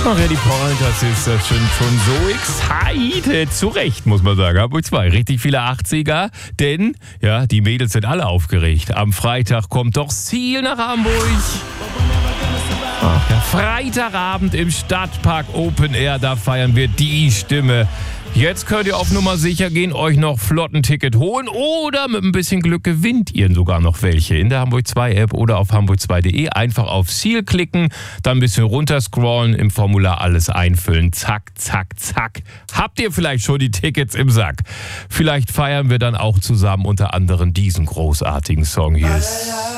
Ach ja, die Pointers ist das schon so excited. Zu Recht, muss man sagen. Hamburg 2, richtig viele 80er. Denn, ja, die Mädels sind alle aufgeregt. Am Freitag kommt doch Seal nach Hamburg. Ach ja, Freitagabend im Stadtpark Open Air, da feiern wir die Stimme. Jetzt könnt ihr auf Nummer sicher gehen, euch noch flott ein Ticket holen oder mit ein bisschen Glück gewinnt ihr sogar noch welche in der Hamburg 2 App oder auf hamburg2.de. Einfach auf Seal klicken, dann ein bisschen runterscrollen, im Formular alles einfüllen. Zack, zack, zack. Habt ihr vielleicht schon die Tickets im Sack? Vielleicht feiern wir dann auch zusammen unter anderem diesen großartigen Song hier.